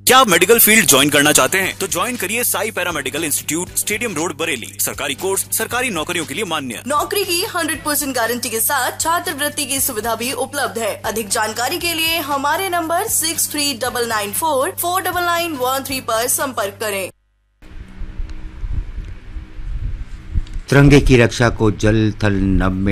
क्या आप medical field join करना चाहते हैं? तो ज्वाइन करिए Sai paramedical institute, stadium road, Bareilly. सरकारी कोर्स, सरकारी नौकरियों के लिए मान्य। नौकरी की 100% गारंटी के साथ छात्रवृत्ति की सुविधा भी उपलब्ध है। अधिक जानकारी के लिए हमारे नंबर 6399449913 पर संपर्क करें। तिरंगे की रक्षा को जल थल नभ में